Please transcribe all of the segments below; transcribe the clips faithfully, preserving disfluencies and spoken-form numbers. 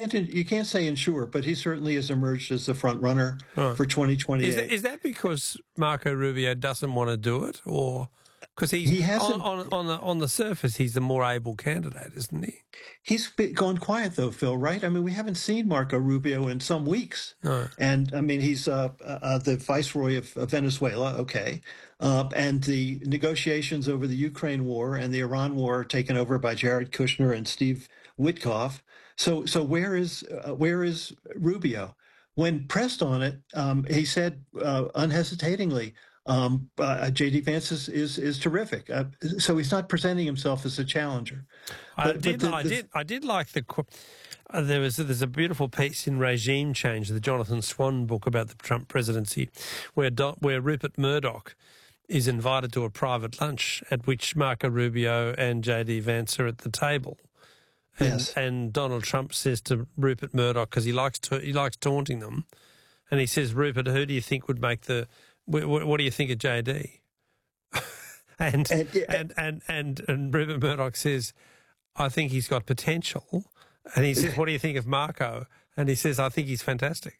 can't you can't say ensure, but he certainly has emerged as the front runner Right. for twenty twenty-eight. Is that, is that because Marco Rubio doesn't want to do it, or because he's He on, hasn't. on on the on the surface he's the more able candidate, isn't he? He's been gone quiet though, Phil. Right? I mean, we haven't seen Marco Rubio in some weeks, No. and I mean, he's uh, uh, the viceroy of, of Venezuela. Okay, uh, and the negotiations over the Ukraine war and the Iran war are taken over by Jared Kushner and Steve Witkoff. So, so where is uh, where is Rubio? When pressed on it, um, he said uh, unhesitatingly, um, uh, J D Vance is is, is terrific. Uh, so he's not presenting himself as a challenger. I But- did, but the- I the- did, I did like the. qu- Uh, there was there's a beautiful piece in Regime Change, the Jonathan Swan book about the Trump presidency, where Do, where Rupert Murdoch is invited to a private lunch at which Marco Rubio and J D Vance are at the table, and Yes. and Donald Trump says to Rupert Murdoch, because he likes to, he likes taunting them, and he says, Rupert, who do you think would make the wh- wh- what do you think of J D? and, And- and and and and Rupert Murdoch says, I think he's got potential. And he says, what do you think of Marco? And he says, I think he's fantastic.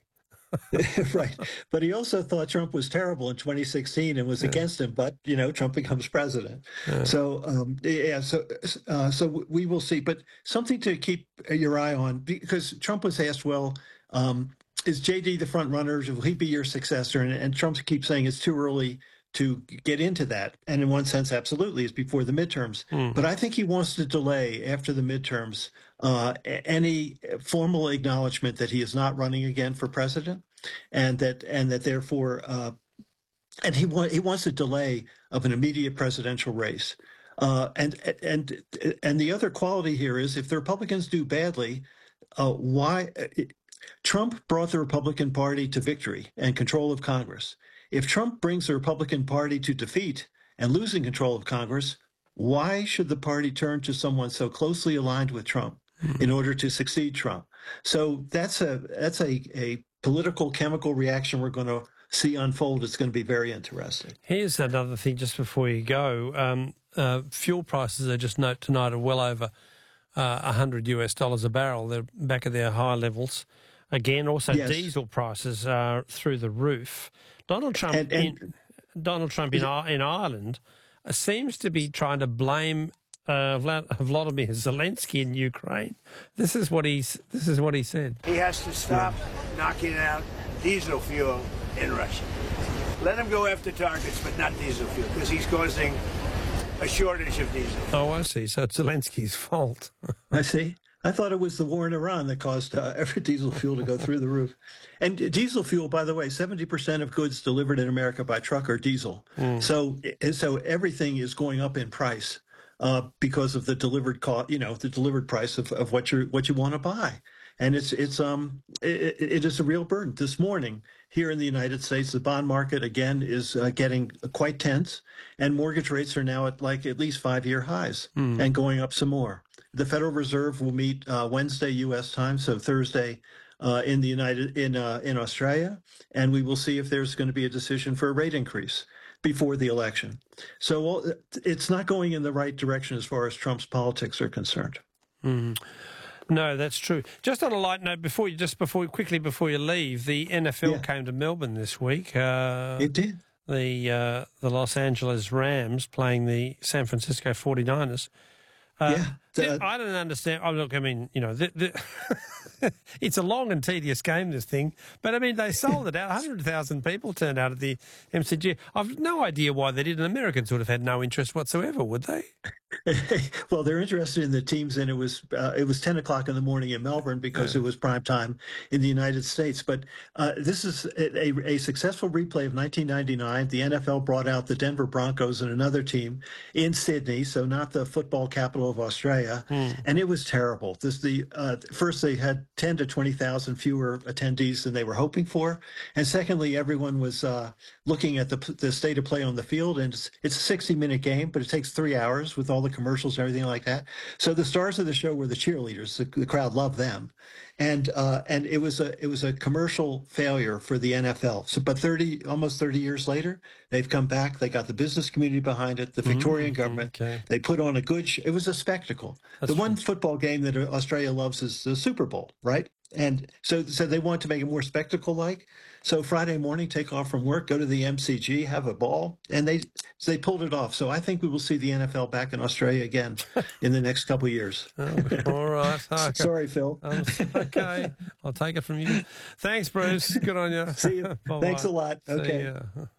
right. But he also thought Trump was terrible in twenty sixteen and was against him. But, you know, Trump becomes president. So, um, yeah, so uh, so we will see. But something to keep your eye on, because Trump was asked, well, um, is J D the front runner? Will he be your successor? And, and Trump keeps saying it's too early to get into that. And in one sense, absolutely, it's before the midterms. Mm. But I think he wants to delay after the midterms uh, any formal acknowledgement that he is not running again for president, and that and that therefore, uh, and he wa- he wants a delay of an immediate presidential race. Uh, and and and the other quality here is if the Republicans do badly, uh, why? Trump brought the Republican Party to victory and control of Congress. If Trump brings the Republican Party to defeat and losing control of Congress, why should the party turn to someone so closely aligned with Trump in order to succeed Trump? So that's a that's a, a political chemical reaction we're going to see unfold. It's going to be very interesting. Here's another thing just before you go. Um, uh, fuel prices, I just note tonight, are well over uh, one hundred US dollars a barrel. They're back at their high levels. Again, also Yes. diesel prices are through the roof. Donald Trump And- and- in, Donald Trump in, I- in Ireland uh, seems to be trying to blame uh, Vlad- Vladimir Zelensky in Ukraine. This is what he's. This is what he said. He has to stop knocking out diesel fuel in Russia. Let him go after targets, but not diesel fuel, because he's causing a shortage of diesel. Oh, I see. So it's Zelensky's fault. I see. I thought it was the war in Iran that caused uh, every diesel fuel to go through the roof. And diesel fuel, by the way, seventy percent of goods delivered in America by truck are diesel. So, so everything is going up in price uh, because of the delivered cost, you know, the delivered price of, of what you what you want to buy. And it's it's um it, it is a real burden. This morning here in the United States, the bond market again is uh, getting quite tense, and mortgage rates are now at like at least five year highs and going up some more. The Federal Reserve will meet uh, Wednesday U S time, so Thursday uh, in the United in uh, in Australia, and we will see if there's going to be a decision for a rate increase before the election. So well, it's not going in the right direction as far as Trump's politics are concerned. Mm. No, that's true. Just on a light note, before you just before quickly before you leave, the N F L Yeah. came to Melbourne this week. Uh, It did. the uh, the Los Angeles Rams playing the San Francisco forty-niners. Uh, Yeah, the- I don't understand. Oh, look, I mean, you know, the, the it's a long and tedious game, this thing. But, I mean, they sold it out. one hundred thousand people turned out at the M C G. I've no idea why they didn't. Americans would have had no interest whatsoever, would they? Well, they're interested in the teams, and it was uh, it was ten o'clock in the morning in Melbourne because Yeah. it was prime time in the United States. But uh, this is a, a, a successful replay of nineteen ninety-nine. The N F L brought out the Denver Broncos and another team in Sydney, so not the football capital of Australia, and it was terrible. This the uh, first they had ten to twenty thousand fewer attendees than they were hoping for, and secondly, everyone was uh, looking at the the state of play on the field, and it's, it's a sixty minute game, but it takes three hours with all the commercials and everything like that. So the stars of the show were the cheerleaders. The, the crowd loved them, and uh, and it was a it was a commercial failure for the N F L. So, but thirty almost thirty years later, they've come back. They got the business community behind it, the Victorian government. okay. They put on a good. Sh- it was a spectacle. That's the one football game that Australia loves is the Super Bowl, right? And so, so they want to make it more spectacle-like. So Friday morning, take off from work, go to the M C G, have a ball, and they so they pulled it off. So I think we will see the N F L back in Australia again in the next couple of years. Oh, all right. Okay. Sorry, Phil. Um, okay, I'll take it from you. Thanks, Bruce. Good on you. See you. Thanks a lot. Okay. See ya.